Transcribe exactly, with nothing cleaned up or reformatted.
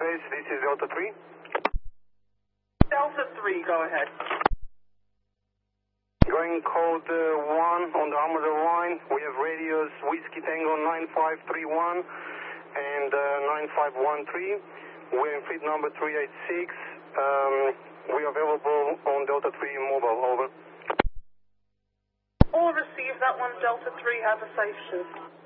base, this is Delta three. Delta three, go ahead. Going code uh, one on the Amazon line. We have radios Whiskey Tango nine five three one and uh, nine five one three. We're in fleet number three eight six. Um, we're available on Delta three mobile, over. All received, that one Delta three, have a safe shift.